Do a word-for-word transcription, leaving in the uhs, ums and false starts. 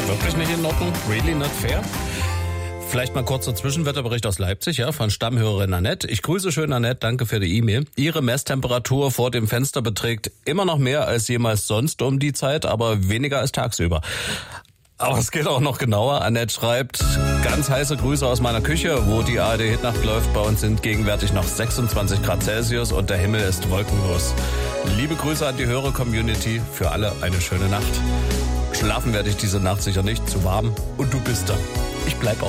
Ja, wirklich nicht in Ordnung? Really not fair? Vielleicht mal kurzer Zwischenwetterbericht aus Leipzig, ja, von Stammhörerin Annette. Ich grüße schön Annette, danke für die E-Mail. Ihre Messtemperatur vor dem Fenster beträgt immer noch mehr als jemals sonst um die Zeit, aber weniger als tagsüber. Aber es geht auch noch genauer. Annette schreibt, ganz heiße Grüße aus meiner Küche, wo die A R D-Hitnacht läuft. Bei uns sind gegenwärtig noch sechsundzwanzig Grad Celsius und der Himmel ist wolkenlos. Liebe Grüße an die Hörer-Community, für alle eine schöne Nacht. Schlafen werde ich diese Nacht sicher nicht, zu warm. Und du bist da. Ich bleib auch